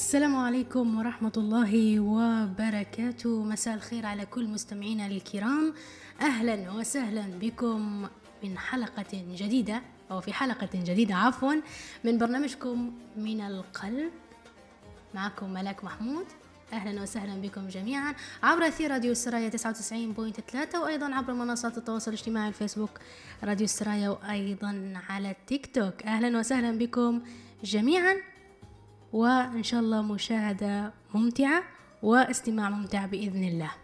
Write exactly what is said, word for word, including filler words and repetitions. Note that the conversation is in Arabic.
السلام عليكم ورحمة الله وبركاته. مساء الخير على كل مستمعينا الكرام، أهلا وسهلا بكم من حلقة جديدة أو في حلقة جديدة عفوا من برنامجكم من القلب. معكم ملاك محمود، أهلا وسهلا بكم جميعا عبر أثير راديو السرايا تسعة وتسعين فاصلة ثلاثة، وأيضا عبر منصات التواصل الاجتماعي الفيسبوك راديو السرايا، وأيضا على التيك توك. أهلا وسهلا بكم جميعا، وإن شاء الله مشاهدة ممتعة واستماع ممتع بإذن الله.